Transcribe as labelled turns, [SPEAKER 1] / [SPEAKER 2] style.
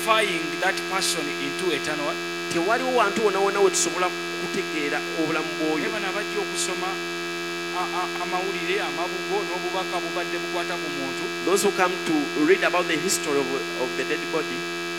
[SPEAKER 1] Firing that person into eternal.
[SPEAKER 2] Tewaliwo wantu wona we tusobola kutegeera obulamu bw'oyo.
[SPEAKER 1] Eba nabajja okusoma amawulire amabugo n'obubaka bubadde bukwata ku muntu.
[SPEAKER 2] Those who come to read about the history of the dead body,